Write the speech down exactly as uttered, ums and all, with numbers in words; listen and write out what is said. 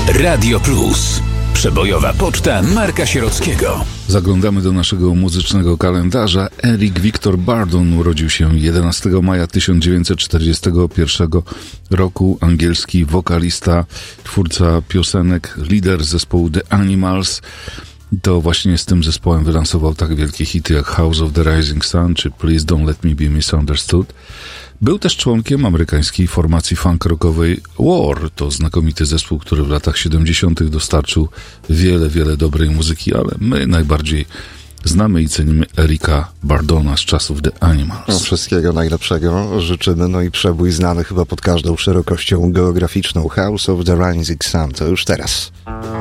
Radio Plus. Przebojowa poczta Marka Sierockiego. Zaglądamy do naszego muzycznego kalendarza. Eric Victor Burdon urodził się jedenastego maja tysiąc dziewięćset czterdziestego pierwszego roku. Angielski wokalista, twórca piosenek, lider zespołu The Animals. To właśnie z tym zespołem wylansował tak wielkie hity jak House of the Rising Sun czy Please Don't Let Me Be Misunderstood. Był też członkiem amerykańskiej formacji funk rockowej War. To znakomity zespół, który w latach siedemdziesiątych dostarczył wiele, wiele dobrej muzyki, ale my najbardziej znamy i cenimy Erika Burdona z czasów The Animals. Wszystkiego najlepszego życzymy, no i przebój znany chyba pod każdą szerokością geograficzną. House of the Rising Sun, to już teraz.